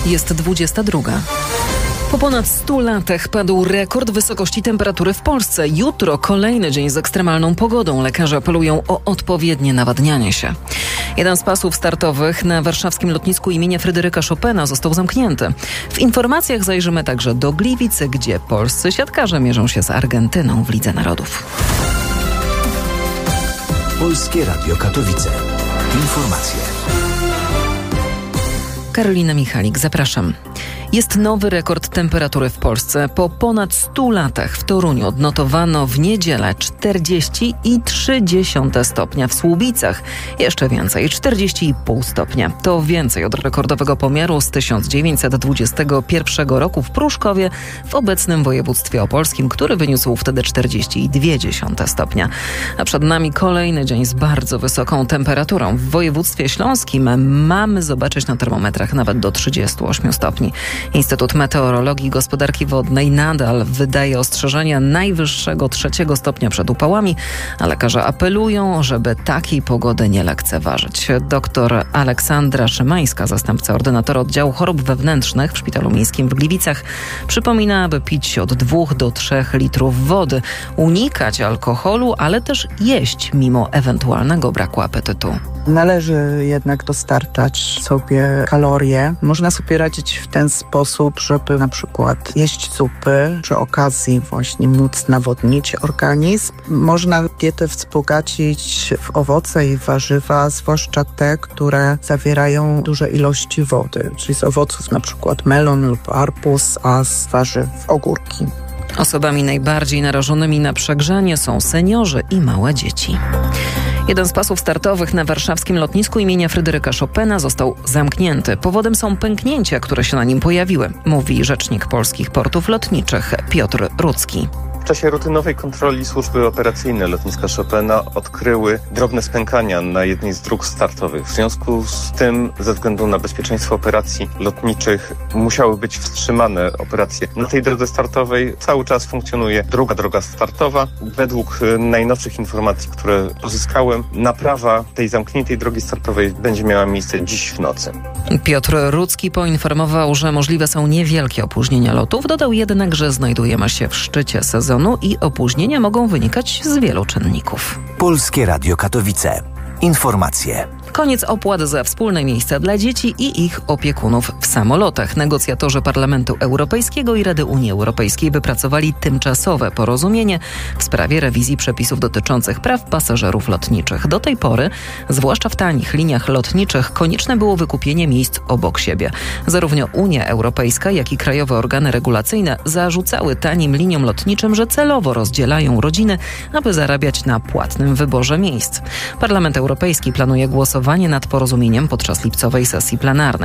Jest 22. Po ponad 100 latach padł rekord wysokości temperatury w Polsce. Jutro kolejny dzień z ekstremalną pogodą. Lekarze apelują o odpowiednie nawadnianie się. Jeden z pasów startowych na warszawskim lotnisku imienia Fryderyka Chopina został zamknięty. W informacjach zajrzymy także do Gliwic, gdzie polscy siatkarze mierzą się z Argentyną w Lidze Narodów. Polskie Radio Katowice. Informacje. Karolina Michalik, zapraszam. Jest nowy rekord temperatury w Polsce. Po ponad 100 latach w Toruniu odnotowano w niedzielę 40,3 stopnia. W Słubicach jeszcze więcej, 40,5 stopnia. To więcej od rekordowego pomiaru z 1921 roku w Pruszkowie w obecnym województwie opolskim, który wyniósł wtedy 40,2 stopnia. A przed nami kolejny dzień z bardzo wysoką temperaturą. W województwie śląskim mamy zobaczyć na termometrach nawet do 38 stopni. Instytut Meteorologii i Gospodarki Wodnej nadal wydaje ostrzeżenia najwyższego 3 stopnia przed upałami, a lekarze apelują, żeby takiej pogody nie lekceważyć. Doktor Aleksandra Szymańska, zastępca ordynatora oddziału chorób wewnętrznych w Szpitalu Miejskim w Gliwicach, przypomina, aby pić od 2 do 3 litrów wody, unikać alkoholu, ale też jeść mimo ewentualnego braku apetytu. Należy jednak dostarczać sobie kalorie. Można sobie radzić w ten sposób, żeby na przykład jeść zupy, przy okazji właśnie móc nawodnić organizm. Można dietę wzbogacić w owoce i warzywa, zwłaszcza te, które zawierają duże ilości wody, czyli z owoców na przykład melon lub arbuz, a z warzyw ogórki. Osobami najbardziej narażonymi na przegrzanie są seniorzy i małe dzieci. Jeden z pasów startowych na warszawskim lotnisku imienia Fryderyka Chopina został zamknięty. Powodem są pęknięcia, które się na nim pojawiły, mówi rzecznik polskich portów lotniczych Piotr Rudzki. W czasie rutynowej kontroli służby operacyjne lotniska Chopina odkryły drobne spękania na jednej z dróg startowych. W związku z tym, ze względu na bezpieczeństwo operacji lotniczych, musiały być wstrzymane operacje. Na tej drodze startowej cały czas funkcjonuje druga droga startowa. Według najnowszych informacji, które uzyskałem, naprawa tej zamkniętej drogi startowej będzie miała miejsce dziś w nocy. Piotr Rudzki poinformował, że możliwe są niewielkie opóźnienia lotów. Dodał jednak, że znajdujemy się w szczycie sezonu i opóźnienia mogą wynikać z wielu czynników. Polskie Radio Katowice. Informacje. Koniec opłat za wspólne miejsca dla dzieci i ich opiekunów w samolotach. Negocjatorzy Parlamentu Europejskiego i Rady Unii Europejskiej wypracowali tymczasowe porozumienie w sprawie rewizji przepisów dotyczących praw pasażerów lotniczych. Do tej pory, zwłaszcza w tanich liniach lotniczych, konieczne było wykupienie miejsc obok siebie. Zarówno Unia Europejska, jak i krajowe organy regulacyjne zarzucały tanim liniom lotniczym, że celowo rozdzielają rodziny, aby zarabiać na płatnym wyborze miejsc. Parlament Europejski planuje głosowanie nad porozumieniem podczas lipcowej sesji plenarnej.